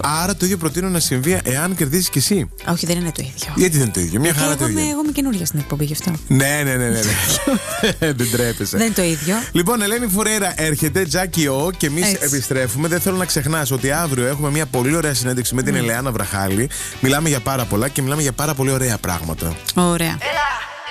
Άρα το ίδιο προτείνω να συμβεί εάν κερδίσει κι εσύ. Όχι, δεν είναι το ίδιο. Γιατί δεν είναι το ίδιο, μια χαρά το ίδιο. Εγώ είμαι καινούργια στην εκπομπή γι' αυτό. Ναι. Δεν τρέπεσαι. Δεν είναι το ίδιο. Λοιπόν, Ελένη Φουρέιρα έρχεται, Τζάκι Ο, και εμείς επιστρέφουμε. Δεν θέλω να ξεχνάς ότι αύριο έχουμε μια πολύ ωραία συνέντευξη με την Ελεάνα Βραχάλη. Μιλάμε για πάρα πολλά και μιλάμε για πάρα πολύ ωραία πράγματα. Ωραία.